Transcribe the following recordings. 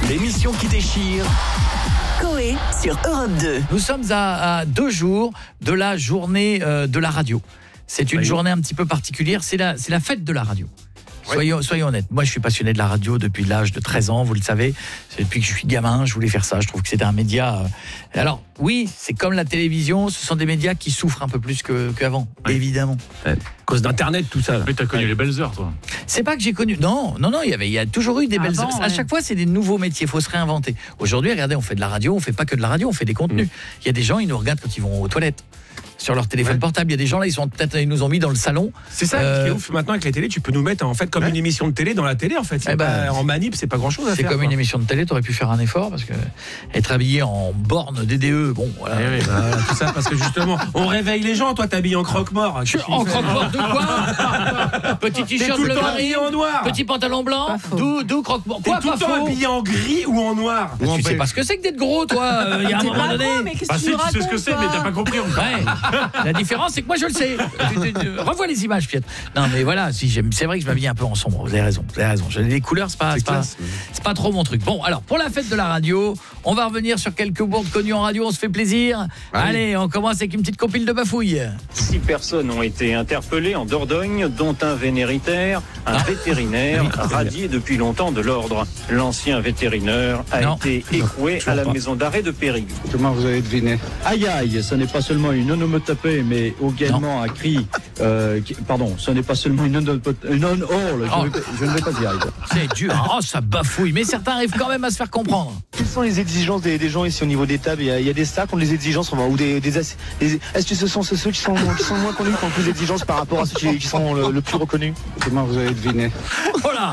l'émission qui déchire. Coé sur Europe 2. Nous sommes à 2 jours de la journée de la radio. C'est une journée un petit peu particulière, c'est la fête de la radio. Soyons honnêtes, moi je suis passionné de la radio depuis l'âge de 13 ans, vous le savez. C'est depuis que je suis gamin, je voulais faire ça, je trouve que c'était un média... Alors oui, c'est comme la télévision, ce sont des médias qui souffrent un peu plus qu'avant, évidemment. À cause d'Internet, tout ça. Mais t'as connu les belles heures, toi. C'est pas que j'ai connu... Non, il y a toujours eu des belles heures. À chaque fois, c'est des nouveaux métiers, il faut se réinventer. Aujourd'hui, regardez, on fait de la radio, on fait pas que de la radio, on fait des contenus. Il y a des gens, ils nous regardent quand ils vont aux toilettes. Sur leur téléphone portable, il y a des gens là, ils nous ont mis dans le salon. C'est ça qui est ouf maintenant avec les télés, tu peux nous mettre en fait comme une émission de télé dans la télé en fait. En manip, c'est pas grand-chose à faire. C'est comme une émission de télé, t'aurais pu faire un effort parce que être habillé en borne DDE, bon voilà. Voilà, tout ça parce que justement, on réveille les gens, toi t'habilles en croque-mort. En croque-mort de quoi? Petit t-shirt bleu marine en noir. Petit pantalon blanc, d'où croque-mort. T'es tout le temps habillé en gris ou en noir. Tu sais pas ce que c'est que d'être gros, toi. Il y a un moment donné. Tu sais ce que c'est, mais t'as pas compris. La différence, c'est que moi je le sais. Revois les images, Piet. Non, mais voilà, c'est vrai que je m'habille un peu en sombre. Vous avez raison. Les couleurs, c'est pas trop mon truc. Bon, alors pour la fête de la radio, on va revenir sur quelques bourdes connues en radio. On se fait plaisir. Allez, on commence avec une petite compile de bafouilles. 6 personnes ont été interpellées en Dordogne, dont un vénéritaire, un vétérinaire radié depuis longtemps de l'ordre. L'ancien vétérinaire a été écroué à la maison d'arrêt de Périgueux. Comment vous avez deviné? Aïe aïe, ce n'est pas seulement une onomatopée, mais également un cri. Pardon, ce n'est pas seulement une on-all. Je ne vais pas y arriver. C'est dur, ça bafouille. Mais certains arrivent quand même à se faire comprendre. Quelles sont les exigences des gens ici au niveau des tables? Il y a des stars qui ont des exigences, ou est-ce que ce sont ceux qui sont moins connus qui ont plus d'exigences par rapport à ceux qui sont le plus reconnus? Comment vous avez deviné? Voilà.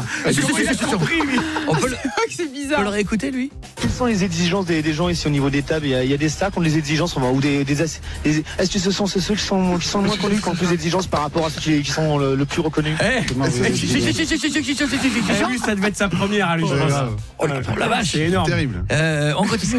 On peut le réécouter, lui. Quelles sont les exigences des gens ici au niveau des tables? Il y a des stars qui ont des exigences, ou est-ce que ce sont ceux qui sont moins connus qui ont plus d'exigences par rapport à ceux qui sont le plus reconnus? Ça devait être sa première à lui. Oh la vache, c'est énorme. Terrible. On continue.